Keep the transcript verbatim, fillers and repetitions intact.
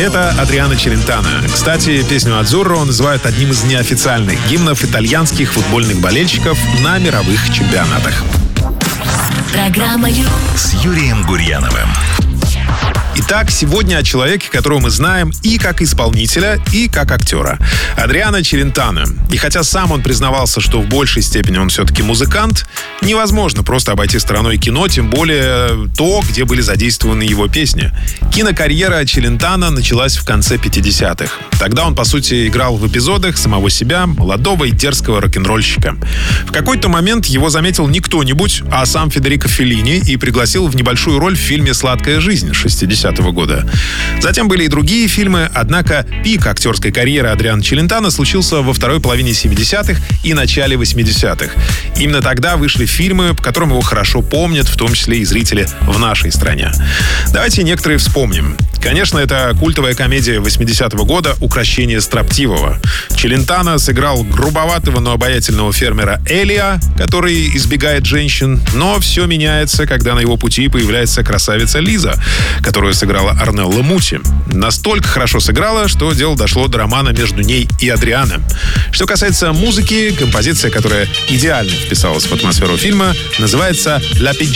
Это Адриано Челентано. Кстати, песню «Адзурро» называют одним из неофициальных гимнов итальянских футбольных болельщиков на мировых чемпионатах. Программа с Юрием Гурьяновым. Итак, сегодня о человеке, которого мы знаем и как исполнителя, и как актера. Адриано Челентано. И хотя сам он признавался, что в большей степени он все-таки музыкант, невозможно просто обойти стороной кино, тем более то, где были задействованы его песни. Кинокарьера Челентано началась в конце пятидесятых. Тогда он, по сути, играл в эпизодах самого себя, молодого и дерзкого рок-н-ролльщика. В какой-то момент его заметил не кто-нибудь, а сам Федерико Феллини и пригласил в небольшую роль в фильме «Сладкая жизнь» шестидесятого года. Затем были и другие фильмы, однако пик актерской карьеры Адриано Челентано случился во второй половине семидесятых и начале восьмидесятых. Именно тогда вышли фильмы, по которым его хорошо помнят, в том числе и зрители в нашей стране. Давайте некоторые вспомним. Конечно, это культовая комедия восьмидесятого года «Укрощение строптивого». Челентано сыграл грубоватого, но обаятельного фермера Элия, который избегает женщин, но все меняется, когда на его пути появляется красавица Лиза, которую сыграла Орнелла Мути. Настолько хорошо сыграла, что дело дошло до романа между ней и Адриано. Что касается музыки, композиция, которая идеально вписалась в атмосферу фильма, называется «La